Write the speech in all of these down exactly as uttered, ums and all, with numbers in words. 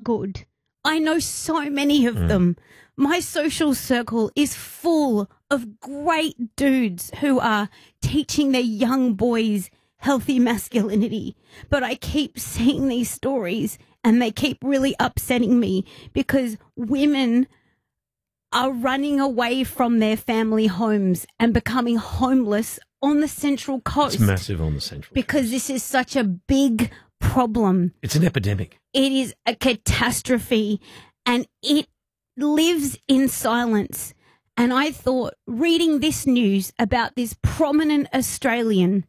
good. I know so many of mm. them. My social circle is full of great dudes who are teaching their young boys healthy masculinity. But I keep seeing these stories and they keep really upsetting me because women are running away from their family homes and becoming homeless on the Central Coast. It's massive on the Central because Coast. This is such a big problem. It's an epidemic. It is a catastrophe and it lives in silence. And I thought reading this news about this prominent Australian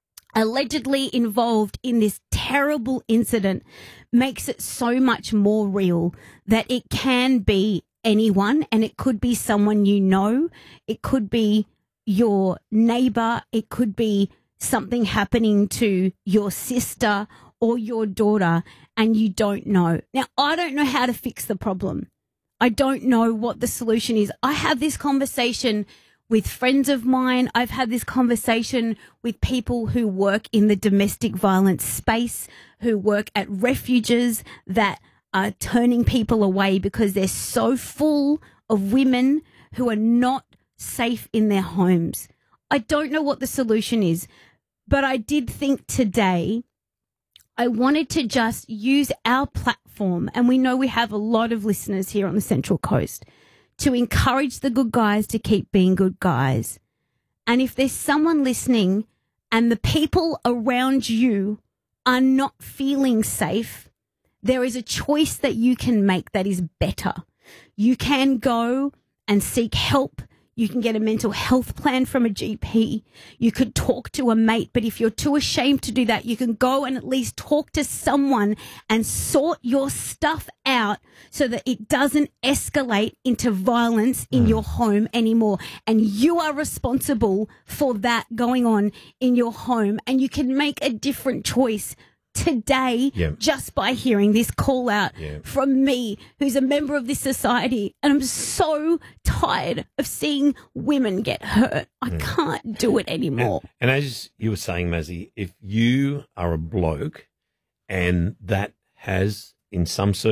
allegedly involved in this terrible incident makes it so much more real that it can be anyone, and it could be someone you know, it could be your neighbour, it could be something happening to your sister or your daughter and you don't know. Now, I don't know how to fix the problem. I don't know what the solution is. I have this conversation with friends of mine. I've had this conversation with people who work in the domestic violence space, who work at refuges that are turning people away because they're so full of women who are not safe in their homes. I don't know what the solution is, but I did think today I wanted to just use our platform, and we know we have a lot of listeners here on the Central Coast, to encourage the good guys to keep being good guys. And if there's someone listening and the people around you are not feeling safe, there is a choice that you can make that is better. You can go and seek help. You can get a mental health plan from a G P. You could talk to a mate, but if you're too ashamed to do that, you can go and at least talk to someone and sort your stuff out so that it doesn't escalate into violence in mm. your home anymore. And you are responsible for that going on in your home, and you can make a different choice today yeah. just by hearing this call out yeah. from me, who's a member of this society. And I'm so tired of seeing women get hurt. I mm. can't do it anymore. And, and as you were saying, Mazzy, if you are a bloke and that has in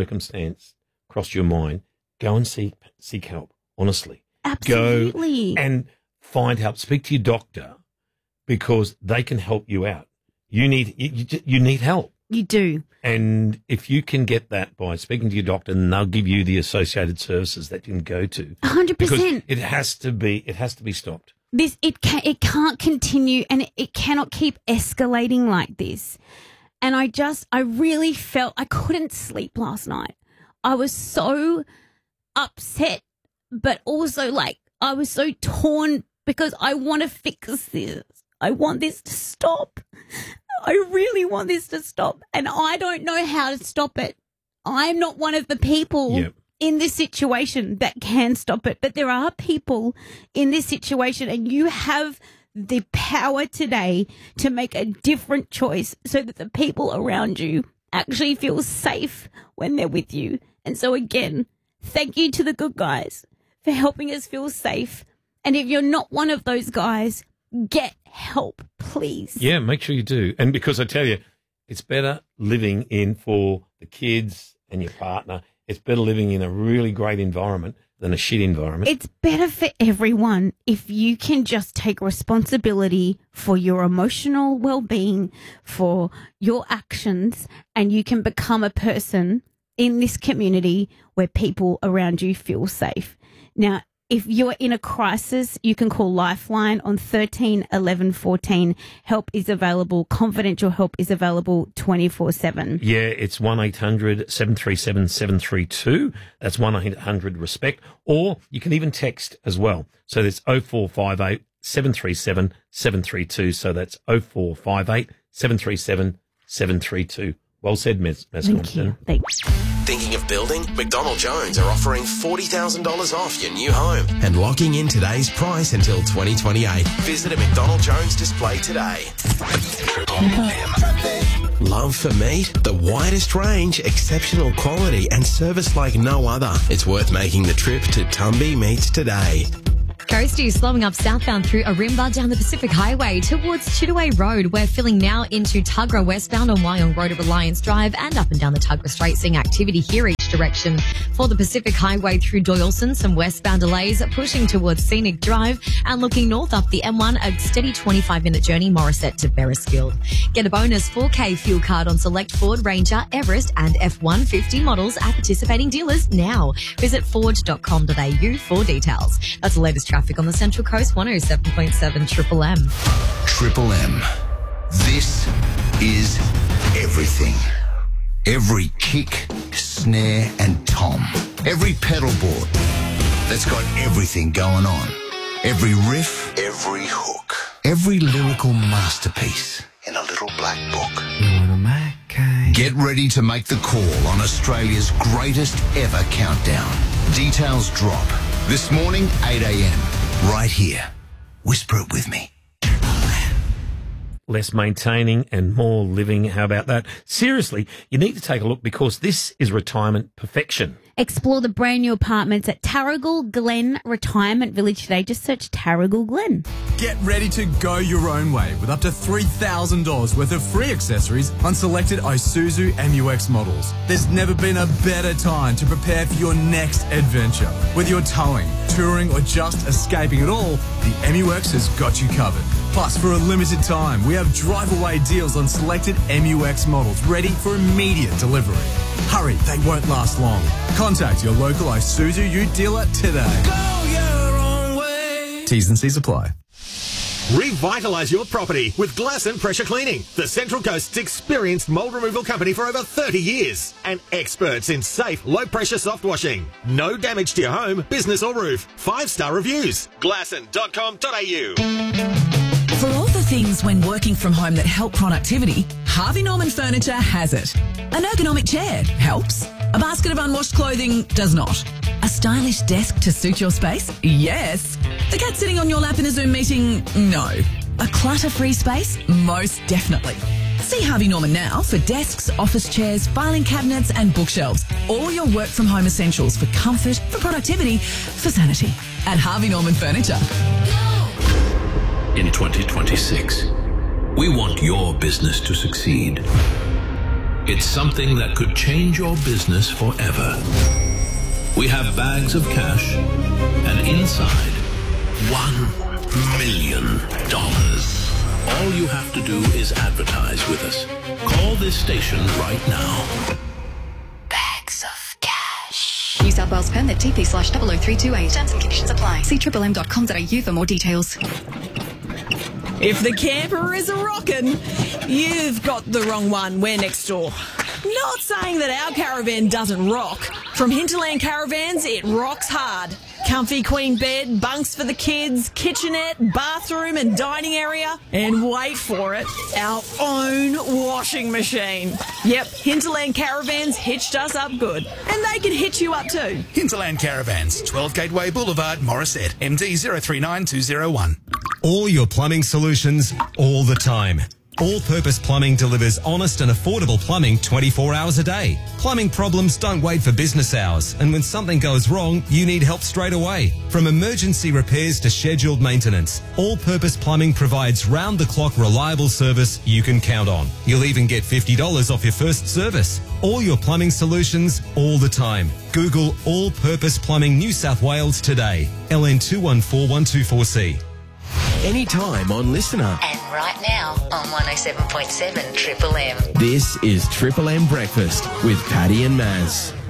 some circumstance crossed your mind, go and seek seek help, honestly. Absolutely. Go and find help. Speak to your doctor because they can help you out. You need you, you, you need help. You do. And if you can get that by speaking to your doctor, and they'll give you the associated services that you can go to. one hundred percent. Because it has to be it has to be stopped. This it can it can't continue, and it, it cannot keep escalating like this. And I just I really felt I couldn't sleep last night. I was so upset, but also like I was so torn because I want to fix this. I want this to stop. I really want this to stop, and I don't know how to stop it. I'm not one of the people yep. in this situation that can stop it, but there are people in this situation, and you have the power today to make a different choice so that the people around you actually feel safe when they're with you. And so again, thank you to the good guys for helping us feel safe. And if you're not one of those guys, get help, please. Yeah, make sure you do. And because I tell you, it's better living in for the kids and your partner. It's better living in a really great environment than a shit environment. It's better for everyone if you can just take responsibility for your emotional well-being, for your actions, and you can become a person in this community where people around you feel safe. Now, if you're in a crisis, you can call Lifeline on thirteen eleven fourteen. Help is available. Confidential help is available twenty-four seven. Yeah, it's one eight hundred seven three seven seven three two. That's one eight hundred RESPECT. Or you can even text as well. So that's oh four five eight seven three seven seven three two. So that's oh four five eight seven three seven seven three two. Well said, Ms. Thank you. Thanks. Thinking of building? McDonald Jones are offering forty thousand dollars off your new home and locking in today's price until twenty twenty-eight. Visit a McDonald Jones display today. Love for meat? The widest range, exceptional quality and service like no other. It's worth making the trip to Tumby Meats today. Coasties slowing up southbound through Arimba down the Pacific Highway towards Chitaway Road. We're filling now into Tuggerah westbound on Wyong Road at Reliance Drive and up and down the Tuggerah Straight, seeing activity here. which direction. For the Pacific Highway through Doyleson, some westbound delays pushing towards Scenic Drive and looking north up the M one, a steady twenty-five minute journey, Morisset to Beresfield. Get a bonus four K fuel card on select Ford Ranger, Everest and F one fifty models at participating dealers now. Visit ford dot com dot a u for details. That's the latest traffic on the Central Coast. One oh seven point seven Triple M. Triple M. This is everything. Every kick, snare and tom. Every pedal board that's got everything going on. Every riff, every hook. Every lyrical masterpiece in a little black book. Get ready to make the call on Australia's greatest ever countdown. Details drop this morning, eight a.m. right here. Whisper it with me. Less maintaining and more living. How about that? Seriously, you need to take a look because this is retirement perfection. Explore the brand new apartments at Tarragal Glen Retirement Village today. Just search Tarragal Glen. Get ready to go your own way with up to three thousand dollars worth of free accessories on selected Isuzu M U X models. There's never been a better time to prepare for your next adventure. Whether you're towing, touring or just escaping it all, the M U X has got you covered. Plus, for a limited time, we have drive-away deals on selected M U X models ready for immediate delivery. Hurry, they won't last long. Contact your local Isuzu Ute dealer today. Go your own way. T's and C's apply. Revitalise your property with Glasson Pressure Cleaning, the Central Coast's experienced mould removal company for over thirty years and experts in safe, low-pressure soft washing. No damage to your home, business or roof. Five-star reviews. glasson dot com dot a u. For all the things when working from home that help productivity, Harvey Norman Furniture has it. An ergonomic chair helps. A basket of unwashed clothing does not. A stylish desk to suit your space? Yes. The cat sitting on your lap in a Zoom meeting? No. A clutter-free space? Most definitely. See Harvey Norman now for desks, office chairs, filing cabinets and bookshelves. All your work from home essentials for comfort, for productivity, for sanity. At Harvey Norman Furniture. In twenty twenty-six, we want your business to succeed. It's something that could change your business forever. We have bags of cash and inside one million dollars. All you have to do is advertise with us. Call this station right now. Bags of cash. New South Wales permit T P slash double oh three two eight. Terms and conditions apply. See triple m dot com dot a u for more details. If the camper is a rockin', you've got the wrong one. We're next door. Not saying that our caravan doesn't rock. From Hinterland Caravans, it rocks hard. Comfy queen bed, bunks for the kids, kitchenette, bathroom and dining area. And wait for it, our own washing machine. Yep, Hinterland Caravans hitched us up good. And they can hitch you up too. Hinterland Caravans, twelve Gateway Boulevard, Morisset, M D zero three nine two zero one. All your plumbing solutions, all the time. All-Purpose Plumbing delivers honest and affordable plumbing twenty-four hours a day. Plumbing problems don't wait for business hours, and when something goes wrong, you need help straight away. From emergency repairs to scheduled maintenance, All-Purpose Plumbing provides round-the-clock reliable service you can count on. You'll even get fifty dollars off your first service. All your plumbing solutions, all the time. Google All-Purpose Plumbing New South Wales today. L N two one four one two four C. Anytime on Listener. And right now on one oh seven point seven Triple M. This is Triple M Breakfast with Paddy and Maz.